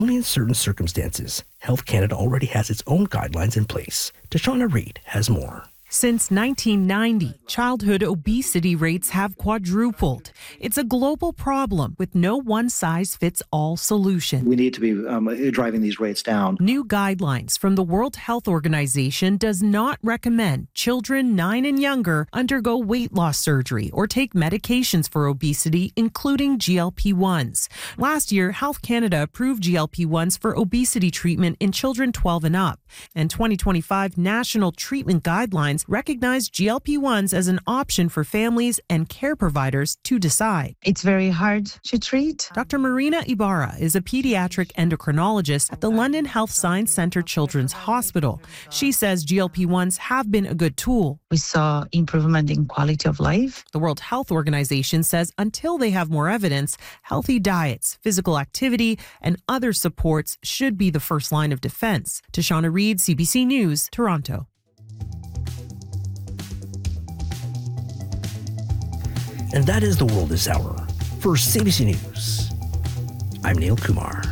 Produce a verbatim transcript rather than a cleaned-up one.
Only in certain circumstances, Health Canada already has its own guidelines in place. Deshauna Reed has more. Since nineteen ninety, childhood obesity rates have quadrupled. It's a global problem with no one-size-fits-all solution. We need to be um, driving these rates down. New guidelines from the World Health Organization does not recommend children nine and younger undergo weight loss surgery or take medications for obesity, including G L P ones. Last year, Health Canada approved G L P ones for obesity treatment in children twelve and up. And twenty twenty-five national treatment guidelines recognize G L P ones as an option for families and care providers to decide. It's very hard to treat. Doctor Marina Ibarra is a pediatric endocrinologist at the London Health Science Centre Children's Hospital. She says G L P ones have been a good tool. We saw improvement in quality of life. The World Health Organization says until they have more evidence, healthy diets, physical activity, and other supports should be the first line of defense. Deshauna Reed, C B C News, Toronto. And that is the world this hour. For C B C News, I'm Neil Kumar.